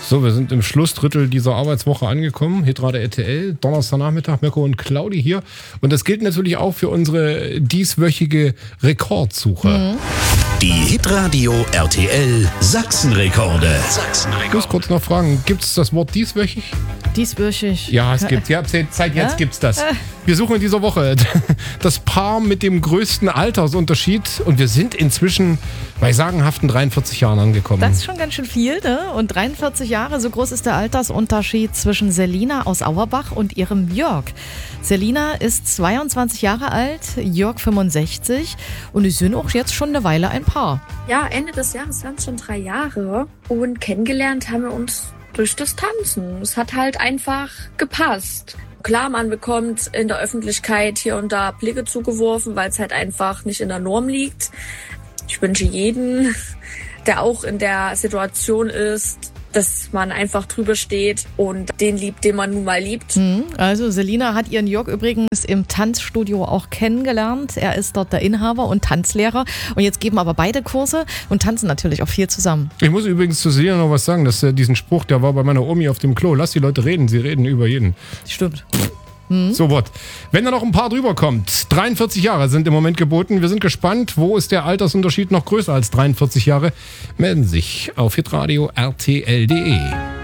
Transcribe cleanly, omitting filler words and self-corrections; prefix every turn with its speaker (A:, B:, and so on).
A: So, wir sind im Schlussdrittel dieser Arbeitswoche angekommen. Hitrate RTL, Donnerstagnachmittag, Mirko und Claudi hier. Und das gilt natürlich auch für unsere dieswöchige Rekordsuche.
B: Die Hitradio RTL Sachsenrekorde.
A: Ich muss kurz noch fragen, gibt es das Wort dieswöchig?
C: Dieswöchig.
A: Ja, es gibt. Ja, seit jetzt gibt's das. Wir suchen in dieser Woche das Paar mit dem größten Altersunterschied und wir sind inzwischen bei sagenhaften 43 Jahren angekommen.
C: Das ist schon ganz schön viel, ne? Und 43 Jahre, so groß ist der Altersunterschied zwischen Selina aus Auerbach und ihrem Jörg. Selina ist 22 Jahre alt, Jörg 65 und die sind auch jetzt schon eine Weile ein Paar.
D: Ja, Ende des Jahres waren es schon 3 Jahre und kennengelernt haben wir uns durch das Tanzen. Es hat halt einfach gepasst. Klar, man bekommt in der Öffentlichkeit hier und da Blicke zugeworfen, weil es halt einfach nicht in der Norm liegt. Ich wünsche jeden, der auch in der Situation ist, dass man einfach drüber steht und den liebt, den man nun mal liebt.
C: Also Selina hat ihren Jörg übrigens im Tanzstudio auch kennengelernt. Er ist dort der Inhaber und Tanzlehrer. Und jetzt geben aber beide Kurse und tanzen natürlich auch viel zusammen.
A: Ich muss übrigens zu Selina noch was sagen, dass diesen Spruch, der war bei meiner Omi auf dem Klo. Lass die Leute reden, sie reden über jeden.
C: Stimmt.
A: So what. Wenn da noch ein paar drüber kommt, 43 Jahre sind im Moment geboten. Wir sind gespannt, wo ist der Altersunterschied noch größer als 43 Jahre? Melden Sie sich auf hitradio rtl.de.